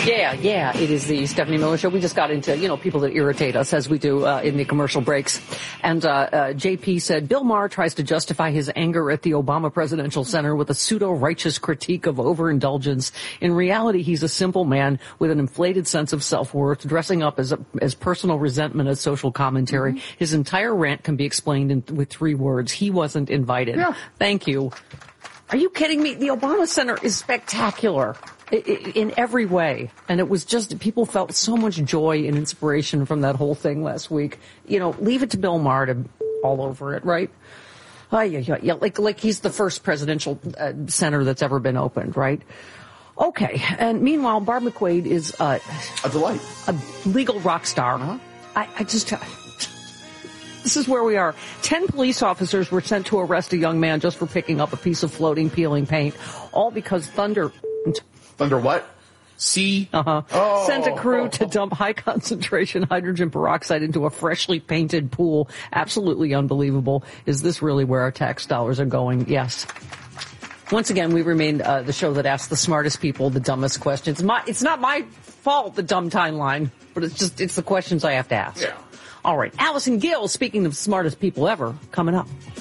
Yeah, it is the Stephanie Miller Show. We just got into, people that irritate us, as we do in the commercial breaks. And JP said, Bill Maher tries to justify his anger at the Obama Presidential Center with a pseudo-righteous critique of overindulgence. In reality, he's a simple man with an inflated sense of self-worth, dressing up as personal resentment as social commentary. Mm-hmm. His entire rant can be explained with 3 words. He wasn't invited. Yeah. Thank you. Are you kidding me? The Obama Center is spectacular in every way. And it was just, people felt so much joy and inspiration from that whole thing last week. Leave it to Bill Maher to all over it, right? Yeah, like he's the first presidential center that's ever been opened, right? Okay. And meanwhile, Barb McQuade is a delight, a legal rock star. Uh-huh. This is where we are. 10 police officers were sent to arrest a young man just for picking up a piece of floating peeling paint, all because Thunder what? Sent a crew to dump high-concentration hydrogen peroxide into a freshly painted pool. Absolutely unbelievable. Is this really where our tax dollars are going? Yes. Once again, we remain the show that asks the smartest people the dumbest questions. It's not my fault, the dumb timeline, but it's the questions I have to ask. Yeah. All right. Allison Gill, speaking of smartest people ever, coming up.